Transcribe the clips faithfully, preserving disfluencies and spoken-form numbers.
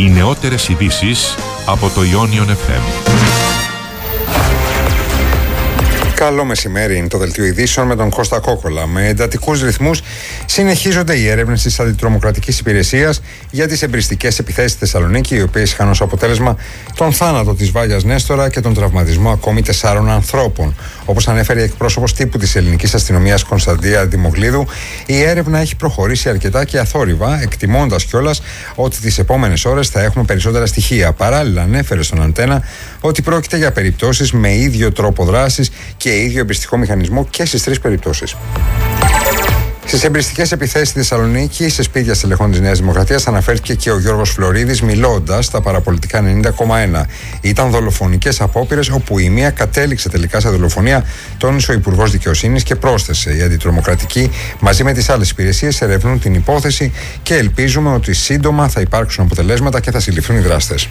Οι νεότερες ειδήσεις από το Ionion εφ εμ. Καλό μεσημέρι, είναι το δελτίο ειδήσεων με τον Κώστα Κόκολα. Με εντατικούς ρυθμούς συνεχίζονται οι έρευνες της Αντιτρομοκρατικής Υπηρεσίας για τις εμπριστικές επιθέσεις στη Θεσσαλονίκη, οι οποίες είχαν ως αποτέλεσμα τον θάνατο της Βάγιας Νέστορα και τον τραυματισμό ακόμη τεσσάρων ανθρώπων. Όπως ανέφερε η εκπρόσωπος τύπου της ελληνικής αστυνομίας Κωνσταντία Δημογλίδου, η έρευνα έχει προχωρήσει αρκετά και αθόρυβα, εκτιμώντας κιόλας ότι τις επόμενες ώρες θα έχουμε περισσότερα στοιχεία. Παράλληλα, ανέφερε στον Αντένα ότι πρόκειται για περιπτώσεις με ίδιο τρόπο δράσης και ίδιο εμπριστικό μηχανισμό και στις τρεις περιπτώσεις. Στις εμπριστικές επιθέσεις στη Θεσσαλονίκη, σε σπίτια στελεχών της Νέας Δημοκρατίας, αναφέρθηκε και ο Γιώργος Φλωρίδης, μιλώντας στα παραπολιτικά ενενήντα κόμμα ένα. Ήταν δολοφονικές απόπειρες, όπου η μία κατέληξε τελικά σε δολοφονία, τόνισε ο Υπουργός Δικαιοσύνης και πρόσθεσε: η Αντιτρομοκρατική μαζί με τις άλλες υπηρεσίες ερευνούν την υπόθεση και ελπίζουμε ότι σύντομα θα υπάρξουν αποτελέσματα και θα συλληφθούν οι δράστες.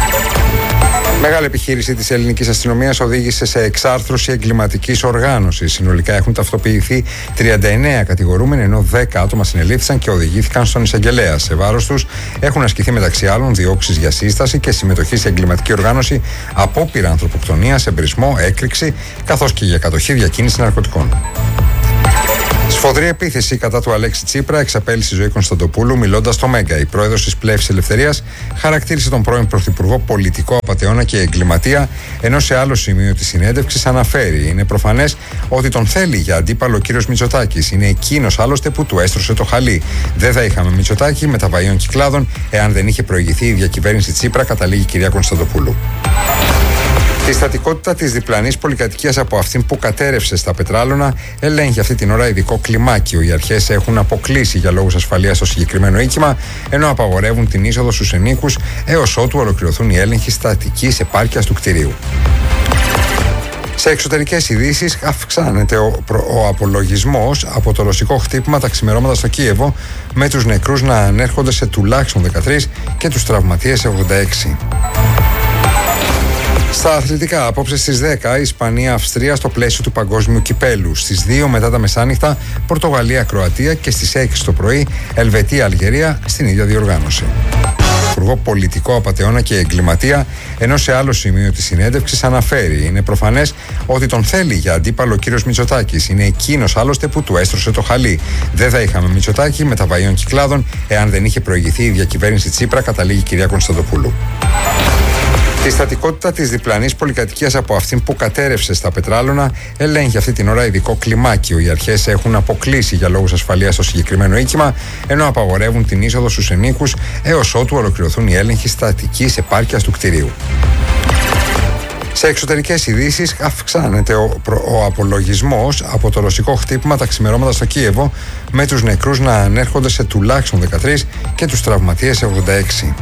Μεγάλη επιχείρηση της ελληνικής αστυνομίας οδήγησε σε εξάρθρωση εγκληματικής οργάνωσης. Συνολικά έχουν ταυτοποιηθεί τριάντα εννέα κατηγορούμενοι, ενώ δέκα άτομα συνελήφθησαν και οδηγήθηκαν στον εισαγγελέα. Σε βάρος τους έχουν ασκηθεί μεταξύ άλλων διώξεις για σύσταση και συμμετοχή σε εγκληματική οργάνωση, απόπειρα ανθρωποκτονίας, εμπρισμό, έκρηξη, καθώς και για κατοχή, διακίνηση ναρκωτικών. Σφοδρή επίθεση κατά του Αλέξη Τσίπρα εξαπέλυσε η Ζωή Κωνσταντοπούλου, μιλώντας στο Μέγκα. Η πρόεδρος της Πλεύσης Ελευθερίας χαρακτήρισε τον πρώην πρωθυπουργό πολιτικό απατεώνα και εγκληματία, ενώ σε άλλο σημείο της συνέντευξης αναφέρει: είναι προφανές ότι τον θέλει για αντίπαλο ο κύριος Μητσοτάκης. Είναι εκείνος άλλωστε που του έστρωσε το χαλί. Δεν θα είχαμε Μητσοτάκη μεταβαίων κυκλάδων εάν δεν είχε προηγηθεί η διακυβέρνηση Τσίπρα, καταλήγει η κυρία Κωνσταντοπούλου. Τη στατικότητα της διπλανής πολυκατοικίας από αυτήν που κατέρευσε στα Πετράλωνα ελέγχει αυτή την ώρα ειδικό κλιμάκιο. Οι αρχές έχουν αποκλείσει για λόγους ασφαλείας το συγκεκριμένο οίκημα, ενώ απαγορεύουν την είσοδο στους ενοίκους έως ότου ολοκληρωθούν οι έλεγχοι στατικής επάρκειας του κτηρίου. Σε εξωτερικές ειδήσεις, αυξάνεται ο, ο απολογισμός από το ρωσικό χτύπημα τα ξημερώματα στο Κίεβο, με τους νεκρούς να ανέρχονται σε τουλάχιστον δεκατρείς και τους τραυματίες σε ογδόντα έξι. Στα αθλητικά, απόψε στις δέκα, Ισπανία-Αυστρία στο πλαίσιο του Παγκόσμιου Κυπέλου. Στις δύο μετά τα μεσάνυχτα, Πορτογαλία-Κροατία και στις έξι το πρωί, Ελβετία-Αλγερία στην ίδια διοργάνωση. Υπουργό πολιτικό απατεώνα και εγκληματία, ενώ σε άλλο σημείο της συνέντευξης αναφέρει: είναι προφανές ότι τον θέλει για αντίπαλο ο κύριος Μητσοτάκης. Είναι εκείνος άλλωστε που του έστρωσε το χαλί. Δεν θα είχαμε Μητσοτάκη μεταβαίων κυκλάδων εάν δεν είχε προηγηθεί η διακυβέρνηση Τσίπρα, καταλήγει η κυρία Κωνσταντοπούλου. Τη στατικότητα της διπλανής πολυκατοικίας από αυτήν που κατέρευσε στα Πετράλωνα ελέγχει αυτή την ώρα ειδικό κλιμάκιο. Οι αρχές έχουν αποκλείσει για λόγους ασφαλείας το συγκεκριμένο οίκημα, ενώ απαγορεύουν την είσοδο στους ενοίκους έως ότου ολοκληρωθούν οι έλεγχοι στατικής επάρκειας του κτηρίου. Σε εξωτερικές ειδήσεις, αυξάνεται ο, ο απολογισμός από το ρωσικό χτύπημα τα ξημερώματα στο Κίεβο, με τους νεκρούς να ανέρχονται σε τουλάχιστον δεκατρείς και τους τραυματίες σε ογδόντα έξι.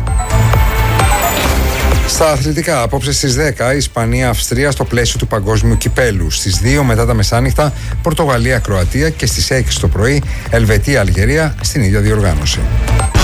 Στα αθλητικά, απόψε στις δέκα, Ισπανία-Αυστρία στο πλαίσιο του Παγκόσμιου Κυπέλου. Στις δύο μετά τα μεσάνυχτα, Πορτογαλία-Κροατία και στις έξι το πρωί, Ελβετία-Αλγερία στην ίδια διοργάνωση.